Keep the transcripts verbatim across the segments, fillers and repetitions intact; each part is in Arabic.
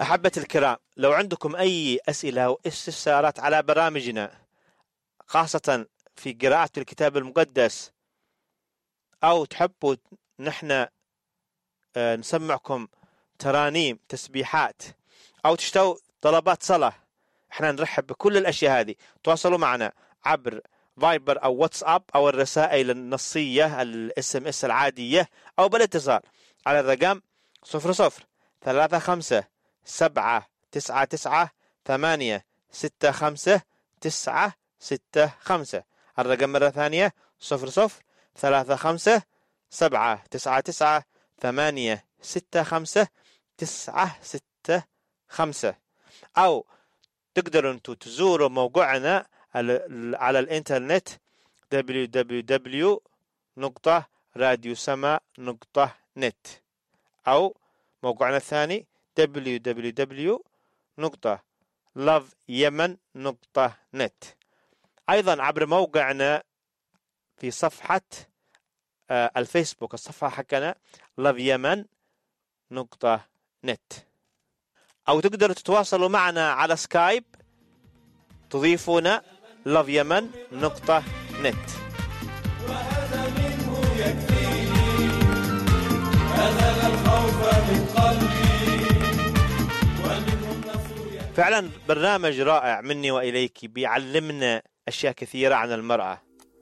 أحبة الكرام، لو عندكم أي أسئلة أو استفسارات على برامجنا، خاصة في قراءة الكتاب المقدس، أو تحبوا نحن نسمعكم ترانيم تسبيحات، أو تشتوا طلبات صلاة، احنا نرحب بكل الأشياء هذه. تواصلوا معنا عبر فايبر أو واتساب أو الرسائل النصية الاس ام اس العادية، أو بالاتصال على الرقم صفر صفر ثلاثة خمسة سبعة تسعة تسعة ثمانية ستة خمسة تسعة ستة خمسة. الرقم مرة ثانية صفر صفر ثلاثة خمسة سبعة تسعة تسعة ثمانية ستة خمسة تسعة ستة خمسة. أو تقدروا أنتوا تزوروا موقعنا على الإنترنت دبليو دبليو دبليو دوت راديو سما دوت نت، أو موقعنا الثاني دبليو دبليو دبليو دوت لاف يمن دوت نت. أيضا عبر موقعنا في صفحة الفيسبوك، الصفحة حقنا لاف يمن دوت نت. أو تقدروا تتواصلوا معنا على سكايب، تضيفونا لاف يمن دوت نت. وهذا منه يكفيني، أزال الخوف من قلبي، ومنه النصر. فعلا برنامج رائع مني وإليك، بيعلمنا أشياء كثيرة عن المرأة.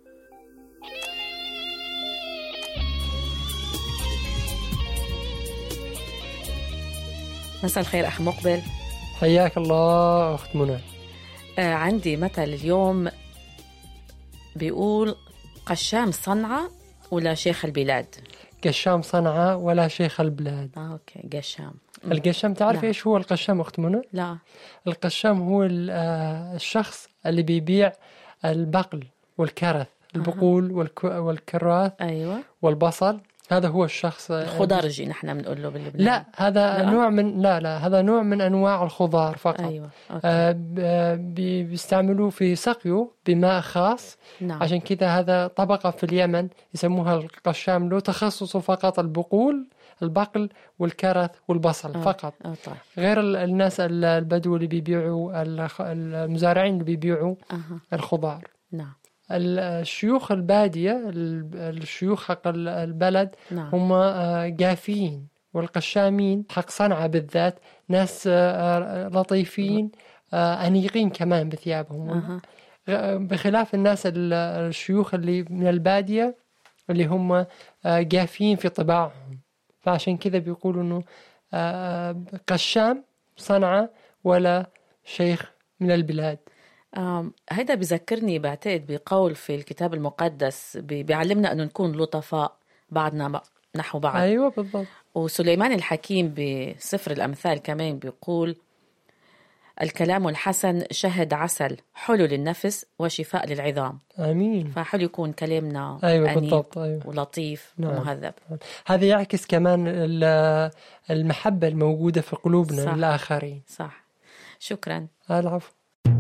مساء الخير أخ مقبل. حياك الله أخت منى. آه عندي مثل اليوم بيقول قشام صنعاء ولا شيخ البلاد. قشام صنعاء ولا شيخ البلاد. آه أوكي قشام. القشام تعرف إيش هو القشام أخت منى؟ لا. القشام هو الشخص اللي بيبيع البقل والكرث، البقول والك... والكراث أيوة. والبصل. هذا هو الشخص. الخضرجي نحن بنقول له باللبنان. لا هذا لا. نوع من لا لا هذا نوع من أنواع الخضار فقط. أيوة. آه بيستعملوه في سقيه بماء خاص. نعم. عشان كذا هذا طبقة في اليمن يسموها القشام، له تخصصه فقط البقول، البقل والكرث والبصل آه. فقط. آه طيب. غير الناس البدو اللي بيبيعوا، المزارعين اللي بيبيعوا أه. الخضار. نعم. الشيوخ البادية، الشيوخ حق البلد، نعم. هم قافين، والقشامين حق صنعاء بالذات ناس لطيفين أنيقين كمان بثيابهم. أه. بخلاف الناس الشيوخ اللي من البادية اللي هم قافين في طباعهم. فعشان كذا بيقولوا إنه قشام صنعاء ولا شيخ من البلاد. هيدا بذكرني بعتقد بقول في الكتاب المقدس بيعلمنا أنه نكون لطفاء بعضنا نحو بعض. أيوة بالضبط. وسليمان الحكيم بسفر الأمثال كمان بيقول الكلام الحسن شهد عسل، حلو للنفس وشفاء للعظام. آمين. فحلو يكون كلامنا أيوة أنيب بالضبط. أيوة. ولطيف. نعم. ومهذب. هذا يعكس كمان المحبة الموجودة في قلوبنا. صح. للآخرين. صح. شكرا. العفو.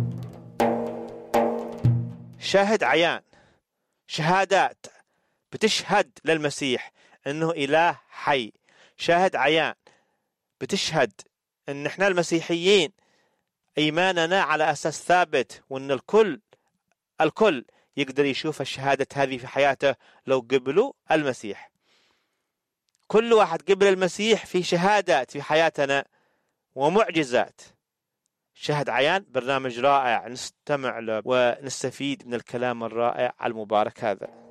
شاهد عيان، شهادات بتشهد للمسيح انه اله حي. شاهد عيان بتشهد ان احنا المسيحيين ايماننا على اساس ثابت، وان الكل الكل يقدر يشوف الشهادة هذه في حياته لو قبلوا المسيح. كل واحد قبل المسيح في شهادات في حياتنا ومعجزات. شهد عيان برنامج رائع نستمع له ونستفيد من الكلام الرائع المبارك هذا.